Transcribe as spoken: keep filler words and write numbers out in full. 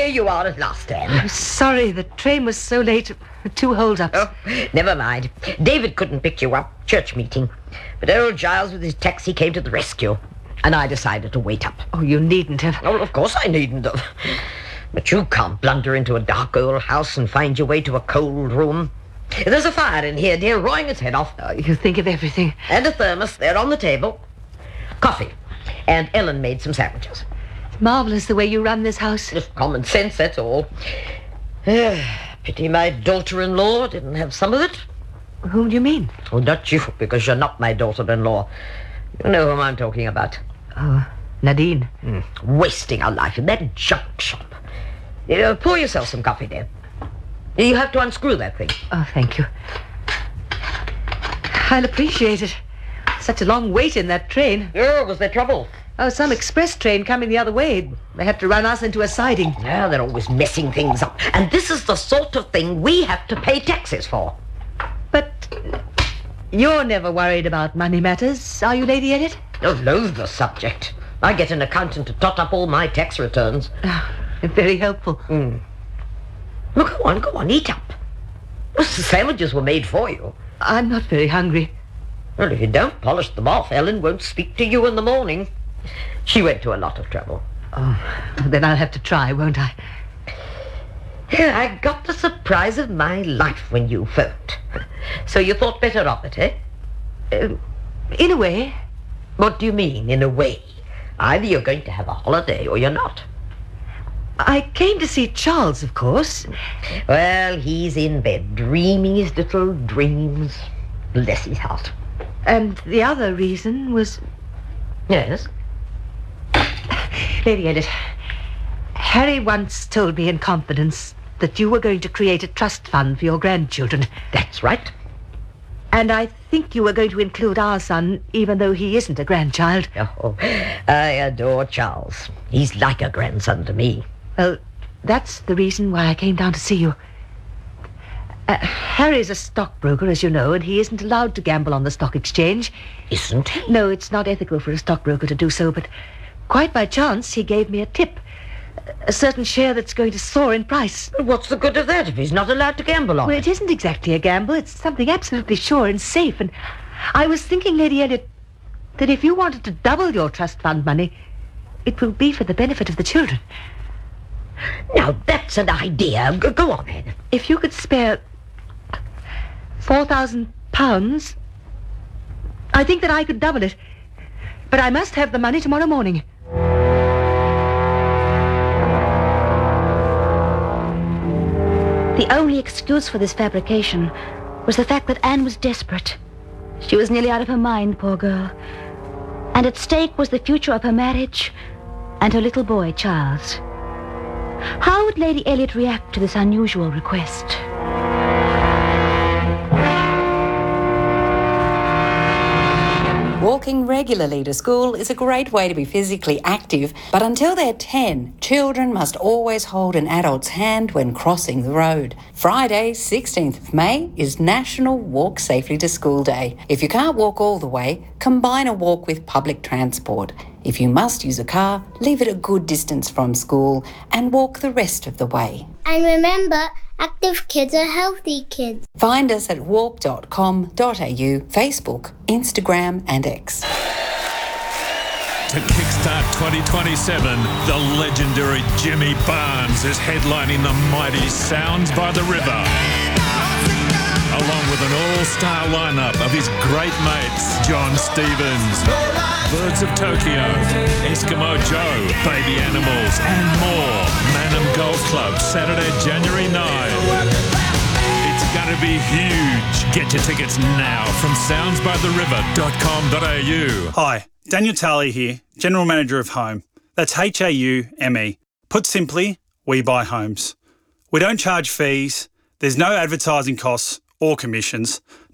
you are at last, Anne. I'm sorry, the train was so late. Two hold-ups. Oh, never mind. David couldn't pick you up. Church meeting. But old Giles with his taxi came to the rescue. And I decided to wait up. Oh, you needn't have. Oh, of course I needn't have. But you can't blunder into a dark old house and find your way to a cold room. There's a fire in here, dear, roaring its head off. Oh, you think of everything. And a thermos there on the table. Coffee. And Ellen made some sandwiches. It's marvellous the way you run this house. Just common sense, that's all. Pity my daughter-in-law didn't have some of it. Whom do you mean? Oh, not you, because you're not my daughter-in-law. You know whom I'm talking about. Oh, Nadine. Mm, wasting her life in that junk shop. Uh, pour yourself some coffee, dear. You have to unscrew that thing. Oh, thank you. I'll appreciate it. Such a long wait in that train. Oh, was there trouble? Oh, some express train coming the other way. They had to run us into a siding. Yeah, they're always messing things up. And this is the sort of thing we have to pay taxes for. But you're never worried about money matters, are you, Lady Elliot? Oh, loathe the subject. I get an accountant to tot up all my tax returns. Oh, very helpful. Mm. Well, go on, go on, eat up. Well, the sandwiches were made for you. I'm not very hungry. Well, if you don't polish them off, Ellen won't speak to you in the morning. She went to a lot of trouble. Oh, then I'll have to try, won't I? I got the surprise of my life when you phoned. So you thought better of it, eh? Uh, in a way. What do you mean, in a way? Either you're going to have a holiday or you're not. I came to see Charles, of course. Well, he's in bed, dreaming his little dreams. Bless his heart. And the other reason was... Yes? Lady Edith, Harry once told me in confidence that you were going to create a trust fund for your grandchildren. That's right. And I think you were going to include our son, even though he isn't a grandchild. Oh, I adore Charles. He's like a grandson to me. Well, that's the reason why I came down to see you. Uh, Harry's a stockbroker, as you know, and he isn't allowed to gamble on the stock exchange. Isn't he? No, it's not ethical for a stockbroker to do so, but quite by chance he gave me a tip. A certain share that's going to soar in price. Well, what's the good of that if he's not allowed to gamble on Well, it? it isn't exactly a gamble. It's something absolutely sure and safe. And I was thinking, Lady Elliot, that if you wanted to double your trust fund money, it will be for the benefit of the children. Now, that's an idea. G- go on, then. If you could spare four thousand pounds, I think that I could double it. But I must have the money tomorrow morning. The only excuse for this fabrication was the fact that Anne was desperate. She was nearly out of her mind, poor girl. And at stake was the future of her marriage and her little boy, Charles. How would Lady Elliot react to this unusual request? Walking regularly to school is a great way to be physically active, but until they're ten, children must always hold an adult's hand when crossing the road. Friday, sixteenth of May, is National Walk Safely to School Day. If you can't walk all the way, combine a walk with public transport. If you must use a car, leave it a good distance from school and walk the rest of the way. And remember, active kids are healthy kids. Find us at walk dot com dot a u, Facebook, Instagram and X. To kickstart twenty twenty-seven, the legendary Jimmy Barnes is headlining the mighty Sounds by the River, along with an all-star lineup of his great mates, John Stevens, Birds of Tokyo, Eskimo Joe, Baby Animals, and more. Manham Golf Club, Saturday, January ninth. It's going to be huge. Get your tickets now from sounds by the river dot com dot a u. Hi, Daniel Talley here, General Manager of Home. That's H A U M E. Put simply, we buy homes. We don't charge fees, there's no advertising costs or commissions.